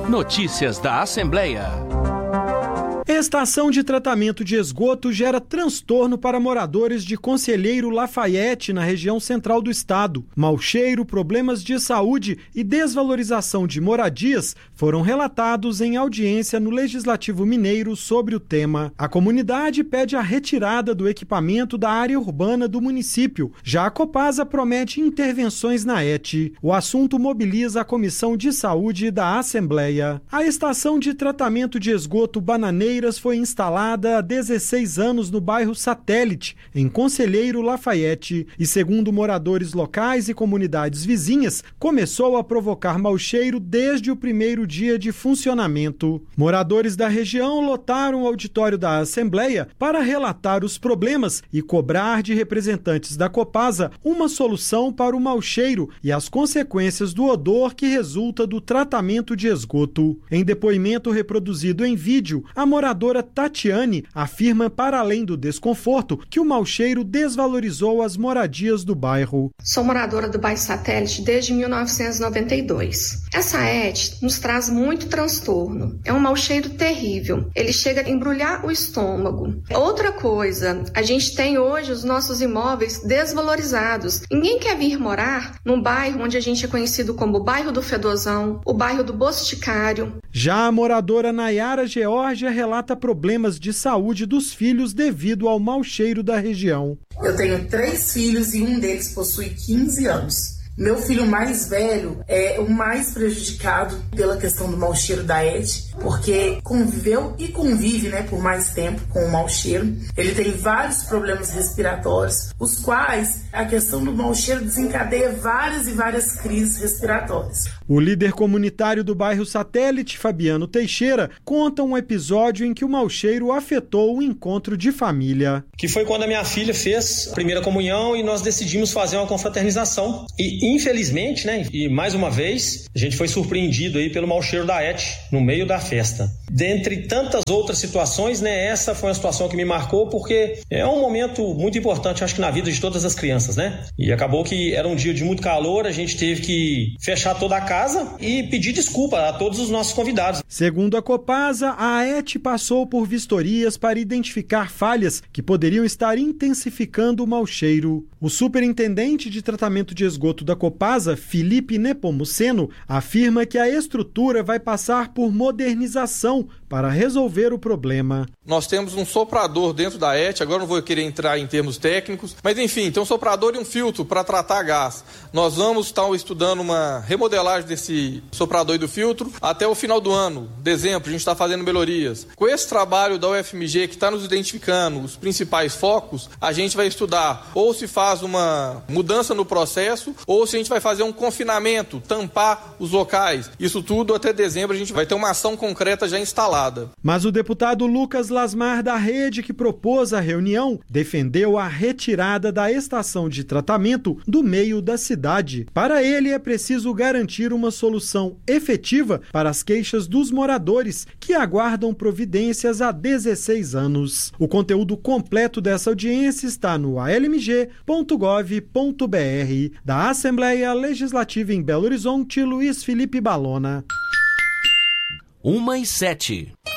Notícias da Assembleia. Estação de tratamento de esgoto gera transtorno para moradores de Conselheiro Lafayette, na região central do estado. Mau cheiro, problemas de saúde e desvalorização de moradias foram relatados em audiência no Legislativo Mineiro sobre o tema. A comunidade pede a retirada do equipamento da área urbana do município. Já a Copasa promete intervenções na ET. O assunto mobiliza a Comissão de Saúde da Assembleia. A estação de tratamento de esgoto Bananeiras foi instalada há 16 anos no bairro Satélite, em Conselheiro Lafayette, e segundo moradores locais e comunidades vizinhas, começou a provocar mau cheiro desde o primeiro dia de funcionamento. Moradores da região lotaram o auditório da Assembleia para relatar os problemas e cobrar de representantes da Copasa uma solução para o mau cheiro e as consequências do odor que resulta do tratamento de esgoto. Em depoimento reproduzido em vídeo, a moradora Tatiane afirma, para além do desconforto, que o mau cheiro desvalorizou as moradias do bairro. Sou moradora do bairro Satélite desde 1992. Essa ET nos traz muito transtorno. É um mau cheiro terrível. Ele chega a embrulhar o estômago. Outra coisa, a gente tem hoje os nossos imóveis desvalorizados. Ninguém quer vir morar num bairro onde a gente é conhecido como o bairro do Fedozão, o bairro do Boticário. Já a moradora Nayara Geórgia relata problemas de saúde dos filhos devido ao mau cheiro da região. Eu tenho 3 filhos e um deles possui 15 anos. Meu filho mais velho é o mais prejudicado pela questão do mau cheiro da ET, porque conviveu e convive, por mais tempo com o mau cheiro. Ele tem vários problemas respiratórios, os quais a questão do mau cheiro desencadeia várias e várias crises respiratórias. O líder comunitário do bairro Satélite, Fabiano Teixeira, conta um episódio em que o mau cheiro afetou o encontro de família. Que foi quando a minha filha fez a primeira comunhão e nós decidimos fazer uma confraternização. E infelizmente, e mais uma vez, a gente foi surpreendido aí pelo mau cheiro da ET no meio da festa. Dentre tantas outras situações, essa foi uma situação que me marcou porque é um momento muito importante, acho que na vida de todas as crianças, E acabou que era um dia de muito calor, a gente teve que fechar toda a casa e pedir desculpa a todos os nossos convidados. Segundo a Copasa, a ET passou por vistorias para identificar falhas que poderiam estar intensificando o mau cheiro. O superintendente de tratamento de esgoto da Copasa, Felipe Nepomuceno, afirma que a estrutura vai passar por modernização para resolver o problema. Nós temos um soprador dentro da ET, agora não vou querer entrar em termos técnicos, mas enfim, tem um soprador e um filtro para tratar gás. Nós vamos estar estudando uma remodelagem desse soprador e do filtro até o final do ano, dezembro, a gente está fazendo melhorias. Com esse trabalho da UFMG que está nos identificando os principais focos, a gente vai estudar ou se faz uma mudança no processo ou se a gente vai fazer um confinamento, tampar os locais. Isso tudo até dezembro a gente vai ter uma ação concreta já instalada. Mas o deputado Lucas Lasmar da Rede, que propôs a reunião, defendeu a retirada da estação de tratamento do meio da cidade. Para ele, é preciso garantir uma solução efetiva para as queixas dos moradores que aguardam providências há 16 anos. O conteúdo completo dessa audiência está no almg.gov.br. Da Assembleia Legislativa em Belo Horizonte, Luiz Felipe Balona. 1h07.